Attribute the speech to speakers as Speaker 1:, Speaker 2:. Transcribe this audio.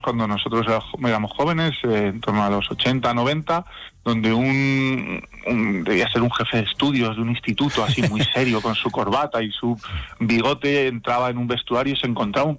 Speaker 1: cuando nosotros éramos jóvenes, en torno a los 80, 90, donde debía ser un jefe de estudios de un instituto así muy serio, con su corbata y su bigote, entraba en un vestuario y se encontraba un